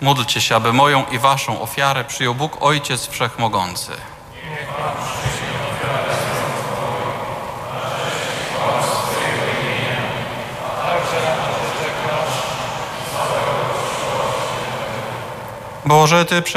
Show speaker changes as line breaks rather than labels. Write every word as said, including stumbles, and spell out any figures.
Módlcie się, aby moją i waszą ofiarę przyjął Bóg Ojciec Wszechmogący. Boże, Ty